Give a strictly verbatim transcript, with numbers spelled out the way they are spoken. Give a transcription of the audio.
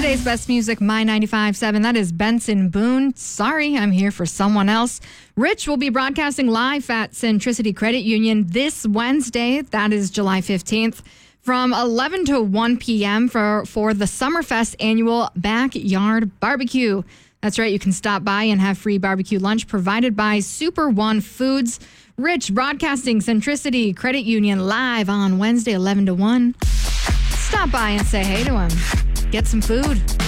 Today's best music, My ninety-five point seven. That is Benson Boone. Sorry, I'm here for someone else. Rich will be broadcasting live at Centricity Credit Union this Wednesday. That is July fifteenth. From eleven to one p.m. for, for the Summerfest annual Backyard Barbecue. That's right, you can stop by and have free barbecue lunch provided by Super One Foods. Rich broadcasting Centricity Credit Union live on Wednesday, eleven to one. Stop by and say hey to him. Get some food.